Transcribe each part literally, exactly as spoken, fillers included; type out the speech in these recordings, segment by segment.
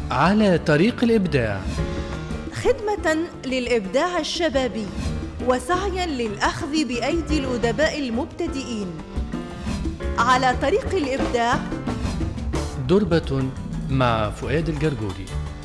على طريق الإبداع، خدمة للإبداع الشبابي وسعياً للأخذ بأيدي الأدباء المبتدئين. على طريق الإبداع، دربة مع فؤاد الجرجوري.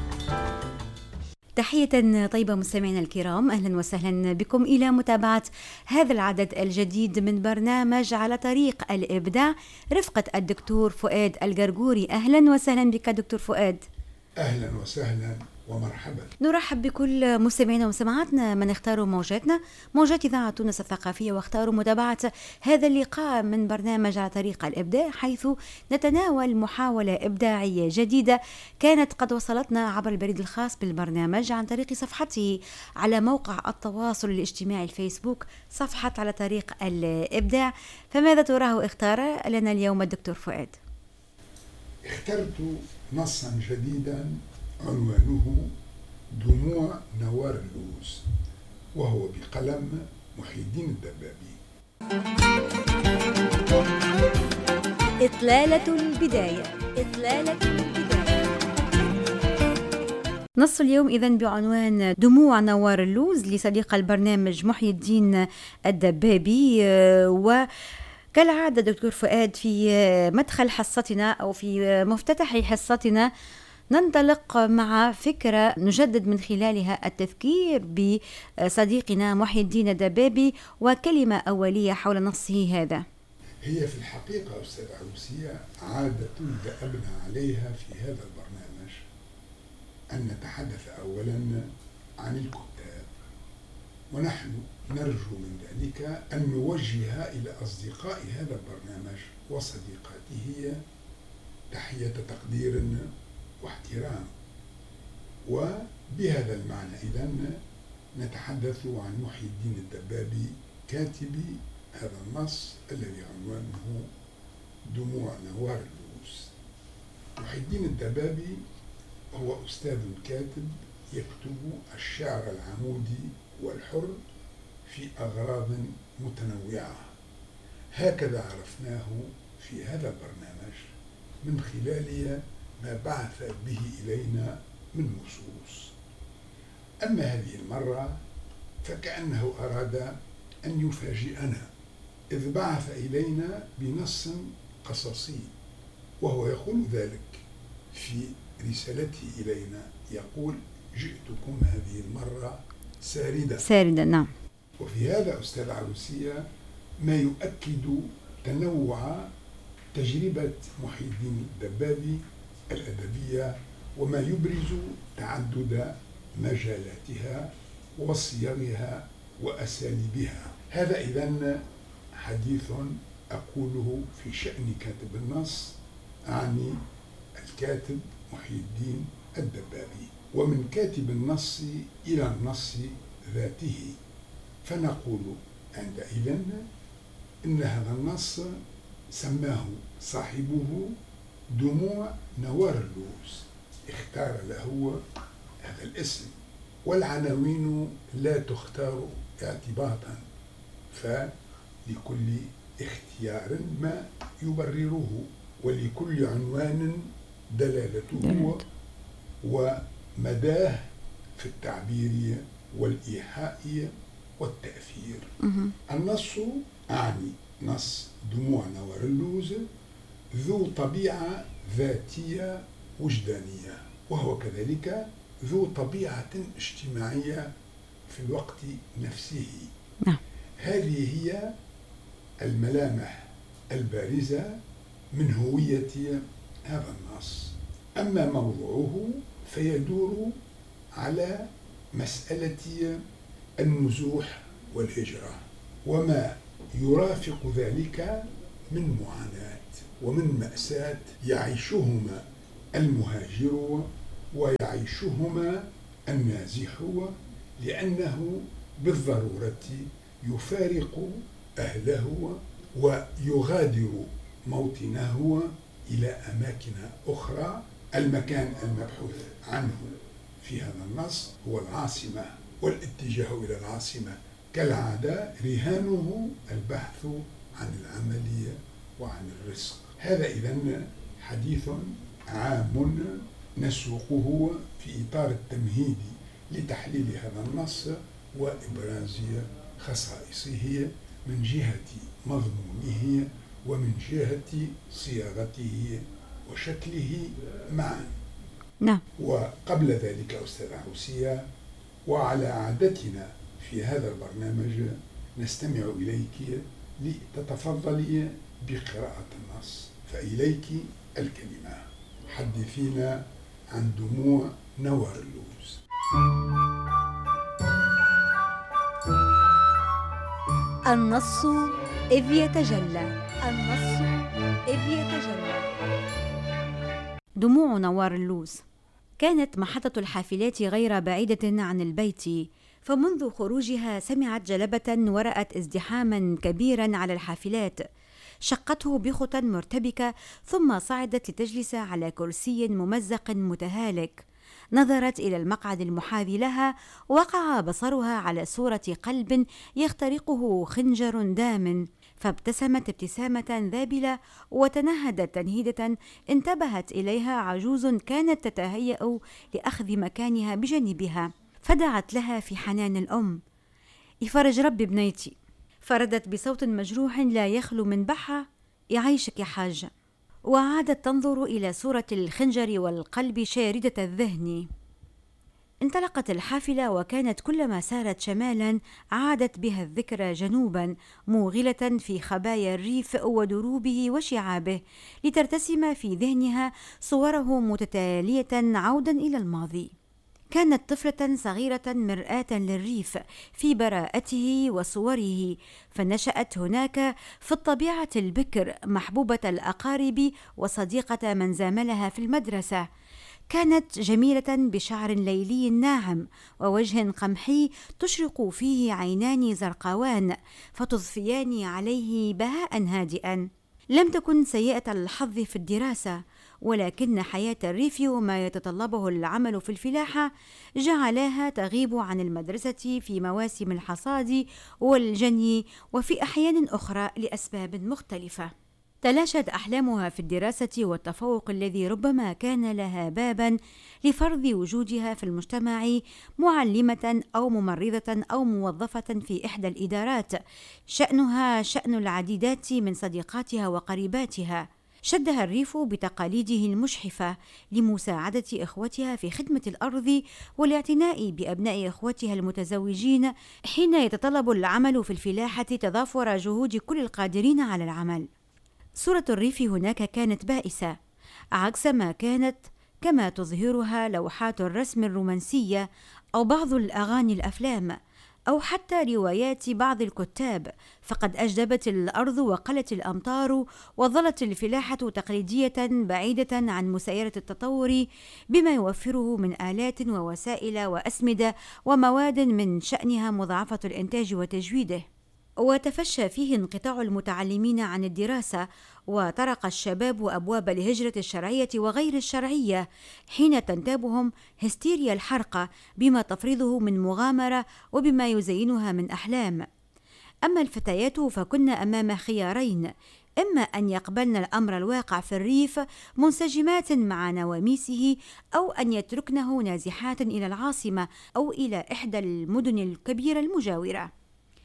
تحية طيبة مستمعينا الكرام، أهلا وسهلا بكم إلى متابعة هذا العدد الجديد من برنامج على طريق الإبداع رفقة الدكتور فؤاد الجرجوري. أهلا وسهلا بك دكتور فؤاد. أهلا وسهلا ومرحبا. نرحب بكل مستمعينا ومستمعاتنا من اختاروا موجاتنا موجات إذاعة تونس الثقافية واختاروا متابعة هذا اللقاء من برنامج على طريق الإبداع، حيث نتناول محاولة إبداعية جديدة كانت قد وصلتنا عبر البريد الخاص بالبرنامج عن طريق صفحته على موقع التواصل الاجتماعي الفيسبوك، صفحة على طريق الإبداع. فماذا تراه اختار لنا اليوم الدكتور فؤاد؟ اخترت نصا جديدا عنوانه دموع نوار اللوز، وهو بقلم محي الدين الدبابي. إطلالة البداية إطلالة البداية نص اليوم إذن بعنوان دموع نوار اللوز لصديق البرنامج محي الدين الدبابي. و كالعادة دكتور فؤاد، في مدخل حصتنا أو في مفتتح حصتنا ننطلق مع فكرة نجدد من خلالها التذكير بصديقنا محي الدين الدبابي وكلمة أولية حول نصه هذا. هي في الحقيقة أستاذ عروسية عادة دأبنا عليها في هذا البرنامج أن نتحدث أولا عن الكتاب، ونحن نرجو من ذلك أن نوجه إلى أصدقاء هذا البرنامج وصديقاته تحية تقدير واحترام. وبهذا المعنى إذن نتحدث عن محي الدين الدبابي كاتب هذا النص الذي عنوانه دموع نوار اللوز. محي الدين الدبابي هو أستاذ كاتب يكتب الشعر العمودي والحر في أغراض متنوعة، هكذا عرفناه في هذا البرنامج من خلال ما بعث به إلينا من نصوص. أما هذه المرة فكأنه أراد أن يفاجئنا، إذ بعث إلينا بنص قصصي، وهو يقول ذلك في رسالته إلينا، يقول: جئتكم هذه المرة ساردة ساردة نعم. وفي هذا أستاذ عروسية ما يؤكد تنوع تجربة محي الدين الدبابي الأدبية، وما يبرز تعدد مجالاتها وصيغها وأساليبها. هذا إذن حديث أقوله في شأن كاتب النص، أعني الكاتب محي الدين الدبابي. ومن كاتب النص إلى النص ذاته، فنقول عندئذ إن هذا النص سماه صاحبه دموع نوار اللوز، اختار له هذا الاسم. والعناوين لا تختار اعتباطا، فلكل اختيار ما يبرره، ولكل عنوان دلالته ومداه في التعبير والإيحاء والتأثير. النص أعني نص دموع نوار اللوز ذو طبيعة ذاتية وجدانية، وهو كذلك ذو طبيعة اجتماعية في الوقت نفسه. نعم. هذه هي الملامح البارزة من هوية هذا النص. أما موضوعه فيدور على مسألة النزوح والهجرة، وما يرافق ذلك من معاناة ومن مأساة يعيشهما المهاجر ويعيشهما النازح، لأنه بالضرورة يفارق أهله ويغادر موطنه إلى أماكن أخرى. المكان المبحوث عنه في هذا النص هو العاصمة، والاتجاه إلى العاصمة كالعادة رهانه البحث عن العمل وعن الرزق. هذا إذن حديث عام نسوقه في إطار التمهيد لتحليل هذا النص وإبراز خصائصه من جهة مضمونه ومن جهة صياغته وشكله معا. نعم. وقبل ذلك أستاذة عوسية، وعلى عادتنا في هذا البرنامج نستمع إليك لتتفضلي بقراءة النص، فإليك الكلمة. حدثينا عن دموع نوار اللوز. النص إذ يتجلى، النص إذ يتجلى. دموع نوار اللوز. كانت محطة الحافلات غير بعيدة عن البيت، فمنذ خروجها سمعت جلبة ورأت ازدحاما كبيرا على الحافلات، شقته بخطى مرتبكة ثم صعدت لتجلس على كرسي ممزق متهالك. نظرت إلى المقعد المحاذي لها، وقع بصرها على صورة قلب يخترقه خنجر دام، فابتسمت ابتسامة ذابلة وتنهدت تنهيدة انتبهت إليها عجوز كانت تتهيأ لأخذ مكانها بجانبها، فدعت لها في حنان الأم: يفرج ربي بنيتي. فردت بصوت مجروح لا يخلو من بحة: يعيشك يا حاجة. وعادت تنظر إلى صورة الخنجر والقلب شاردة الذهن. انطلقت الحافلة، وكانت كلما سارت شمالا عادت بها الذكرى جنوبا، موغلة في خبايا الريف ودروبه وشعابه، لترتسم في ذهنها صوره متتالية عودا إلى الماضي. كانت طفلة صغيرة مرآة للريف في براءته وصوره، فنشأت هناك في الطبيعة البكر، محبوبة الأقارب وصديقة من زاملها في المدرسة. كانت جميلة بشعر ليلي ناعم ووجه قمحي تشرق فيه عينان زرقاوان فتضفيان عليه بهاء هادئا. لم تكن سيئة الحظ في الدراسة، ولكن حياة الريف وما يتطلبه العمل في الفلاحة جعلاها تغيب عن المدرسة في مواسم الحصاد والجني، وفي أحيان أخرى لأسباب مختلفة. تلاشت أحلامها في الدراسة والتفوق الذي ربما كان لها بابا لفرض وجودها في المجتمع، معلمة أو ممرضة أو موظفة في إحدى الإدارات، شأنها شأن العديدات من صديقاتها وقريباتها. شدها الريف بتقاليده المشحفة لمساعدة إخوتها في خدمة الأرض والاعتناء بأبناء إخوتها المتزوجين، حين يتطلب العمل في الفلاحة تضافر جهود كل القادرين على العمل. صورة الريف هناك كانت بائسة، عكس ما كانت كما تظهرها لوحات الرسم الرومانسية أو بعض الأغاني الأفلام أو حتى روايات بعض الكتاب، فقد أجدبت الأرض وقلت الأمطار، وظلت الفلاحة تقليدية بعيدة عن مسايرة التطور بما يوفره من آلات ووسائل وأسمدة ومواد من شأنها مضاعفة الإنتاج وتجويده. وتفشى فيه انقطاع المتعلمين عن الدراسة، وطرق الشباب أبواب الهجرة الشرعية وغير الشرعية، حين تنتابهم هستيريا الحرقة بما تفرضه من مغامرة وبما يزينها من أحلام. أما الفتيات فكن أمام خيارين: إما أن يقبلن الأمر الواقع في الريف منسجمات مع نواميسه، أو أن يتركنه نازحات إلى العاصمة أو إلى إحدى المدن الكبيرة المجاورة.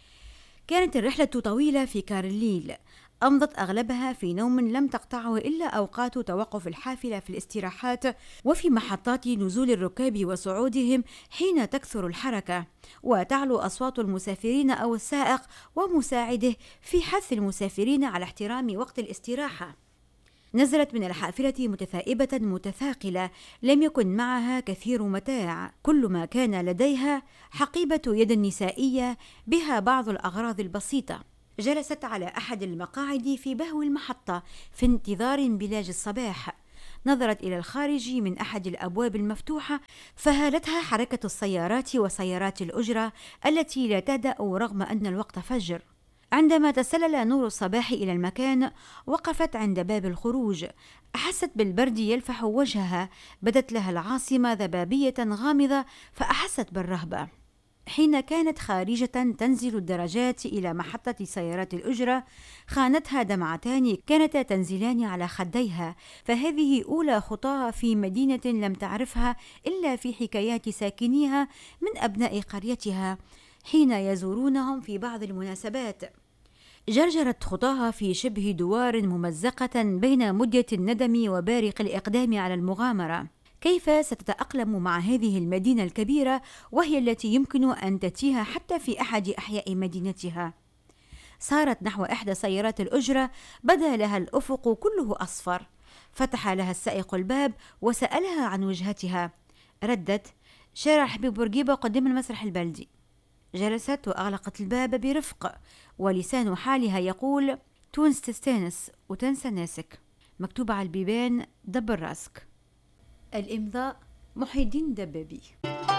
كانت الرحلة طويلة في كارليل، أمضت أغلبها في نوم لم تقطعه إلا أوقات توقف الحافلة في الاستراحات وفي محطات نزول الركاب وصعودهم حين تكثر الحركة، وتعلو أصوات المسافرين أو السائق ومساعده في حث المسافرين على احترام وقت الاستراحة. نزلت من الحافلة متثائبة متثاقلة، لم يكن معها كثير متاع، كل ما كان لديها حقيبة يد نسائية بها بعض الأغراض البسيطة. جلست على أحد المقاعد في بهو المحطة في انتظار بلاج الصباح. نظرت إلى الخارج من أحد الأبواب المفتوحة، فهالتها حركة السيارات وسيارات الأجرة التي لا تهدأ رغم أن الوقت فجر. عندما تسلل نور الصباح إلى المكان وقفت عند باب الخروج، أحست بالبرد يلفح وجهها، بدت لها العاصمة ذبابية غامضة فأحست بالرهبة. حين كانت خارجة تنزل الدرجات إلى محطة سيارات الأجرة خانتها دمعتان كانتا تنزلان على خديها، فهذه أولى خطاها في مدينة لم تعرفها إلا في حكايات ساكنيها من أبناء قريتها حين يزورونهم في بعض المناسبات. جرجرت خطاها في شبه دوار ممزقة بين مدة الندم وبارق الإقدام على المغامرة. كيف ستتأقلم مع هذه المدينة الكبيرة وهي التي يمكن أن تتيها حتى في أحد أحياء مدينتها؟ سارت نحو إحدى سيارات الأجرة، بدا لها الأفق كله أصفر. فتح لها السائق الباب وسألها عن وجهتها. ردت: شارع حبيب بورقيبة قدام المسرح البلدي. جلست وأغلقت الباب برفق، ولسان حالها يقول: تونس تستانس وتنسى ناسك. مكتوب على البيبان: دبر راسك. الإمضاء: محي الدين دبابي.